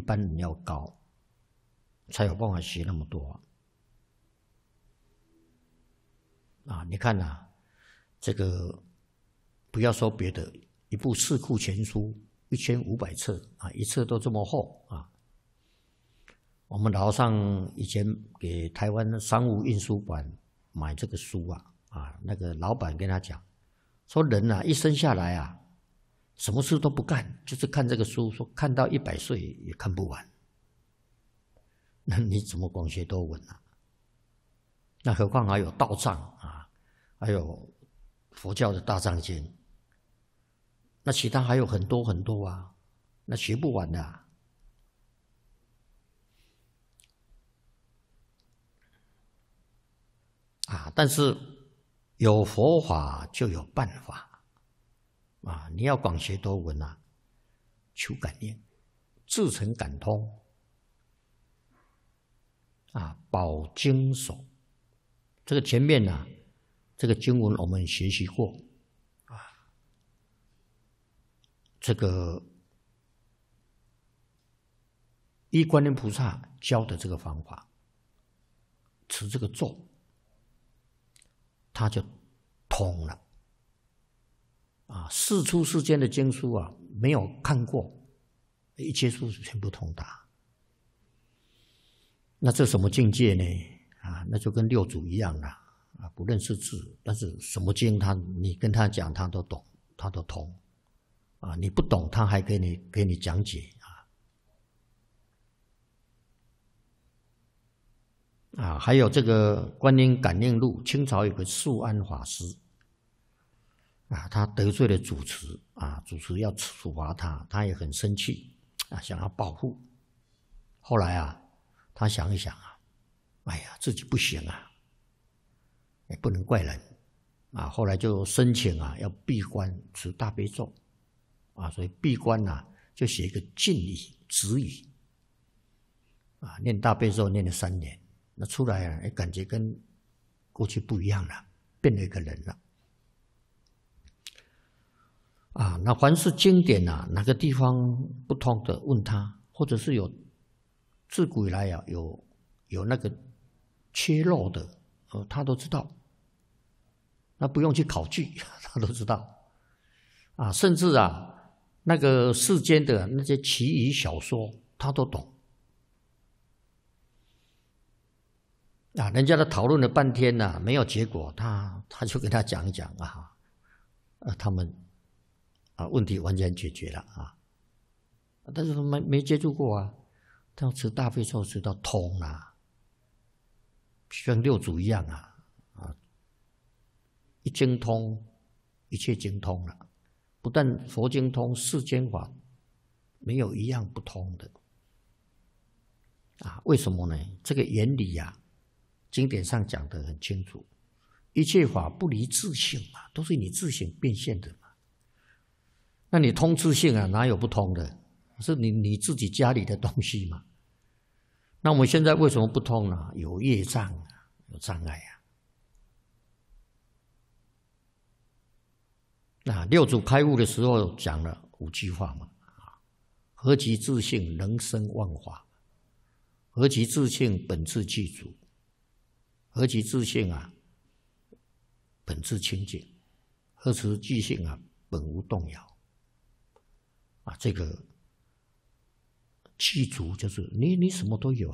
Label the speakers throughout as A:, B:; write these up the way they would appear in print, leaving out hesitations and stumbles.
A: 般人要高，才有办法学那么多啊！你看啊，这个不要说别的，一部《四库全书》1500册啊，一册都这么厚啊。我们楼上以前给台湾商务印书馆买这个书那个老板跟他讲，说人一生下来什么事都不干，就是看这个书，说看到100岁也看不完。那你怎么广学多闻啊？那何况还有道藏还有佛教的大藏经，那其他还有很多很多那学不完的但是有佛法就有办法你要广学多闻求感应，自成感通保经手。这个前面这个经文我们学习过这个依观音菩萨教的这个方法，持这个咒，它就通了世出世间的经书没有看过，一切书全部通达。那这什么境界呢？那就跟六祖一样了不认识字，但是什么经你跟他讲他都懂，他都通你不懂他还给你讲解还有这个观音感应录，清朝有个素安法师他得罪了主持主持要处罚他，他也很生气想要报复。后来他想一想哎呀，自己不行也不能怪人后来就申请要闭关持大悲咒所以闭关就写一个禁语止语念大悲咒念了3年，那出来感觉跟过去不一样了，变了一个人了那凡是经典哪个地方不通的问他，或者是有自古以来有那个缺漏的他都知道，那不用去考据他都知道甚至那个世间的那些奇异小说他都懂人家都讨论了半天没有结果，他就跟他讲一讲他们问题完全解决了但是没接触过他要持大悲咒持到通像六祖一样一经通，一切经通了。不但佛经通，世间法没有一样不通的为什么呢？这个原理经典上讲得很清楚，一切法不离自性都是你自性变现的那你通自性哪有不通的？是你自己家里的东西嘛。那我们现在为什么不通呢？有业障有障碍六祖开悟的时候讲了5句话嘛何其自性能生万法，何其自性本自具足，何其自性本自清净，何其自性本无动摇这个具足就是你什么都有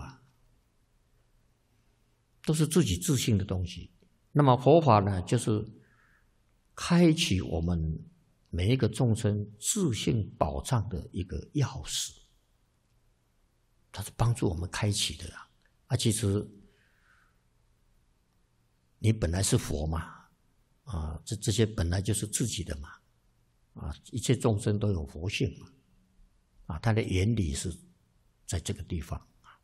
A: 都是自己自性的东西。那么佛法呢，就是开启我们每一个众生自性宝藏的一个钥匙，它是帮助我们开启的其实你本来是佛嘛这些本来就是自己的嘛一切众生都有佛性嘛它的原理是在这个地方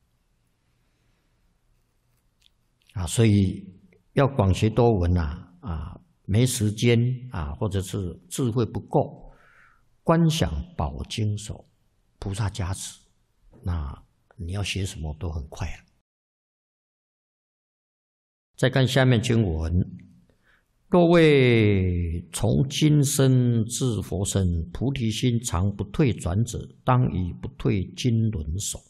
A: 所以要广学多闻没时间或者是智慧不够，观想宝经手，菩萨加持，那你要学什么都很快了。再看下面经文， 若为从今生至佛身，菩提心常不退转者，当以不退经轮手。